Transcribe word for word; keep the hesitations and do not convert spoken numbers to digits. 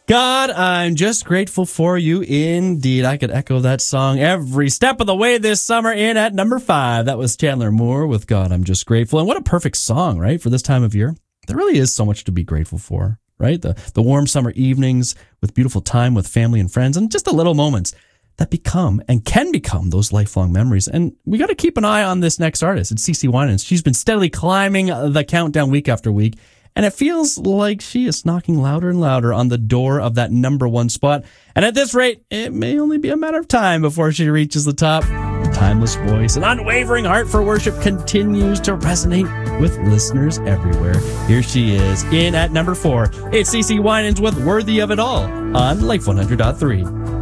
God, I'm just grateful for you indeed. I could echo that song every step of the way this summer. In at number five, that was Chandler Moore with God, I'm Just Grateful. And what a perfect song, right, for this time of year. There really is so much to be grateful for, right? The, the warm summer evenings with beautiful time with family and friends, and just the little moments that become and can become those lifelong memories. And we got to keep an eye on this next artist. It's CeCe Winans. She's been steadily climbing the countdown week after week, and it feels like she is knocking louder and louder on the door of that number one spot. And at this rate, it may only be a matter of time before she reaches the top. Her timeless voice and unwavering heart for worship continues to resonate with listeners everywhere. Here she is in at number four. It's CeCe Winans with Worthy of It All on Life one hundred point three.